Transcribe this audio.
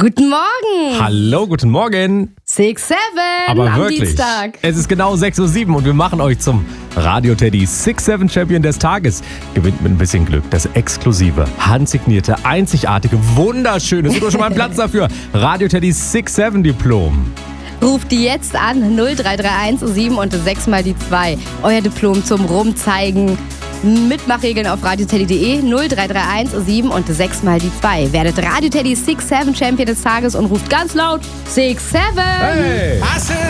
Guten Morgen. Hallo, guten Morgen. 6-7 Aber am wirklich, Dienstag. es ist genau 6:07 Uhr und wir machen euch zum Radio Teddy 6-7 Champion des Tages. Gewinnt mit ein bisschen Glück das exklusive, handsignierte, einzigartige, wunderschöne, sucht euch schon mal einen Platz dafür, Radio Teddy 6-7 Diplom. Ruft die jetzt an 0331 7 und 6 mal die 2. Euer Diplom zum Rumzeigen. Mitmachregeln auf radioteddy.de 0331 7 und 6 mal die 2. Werdet Radio Teddy 6-7 Champion des Tages und ruft ganz laut 6-7. Hey!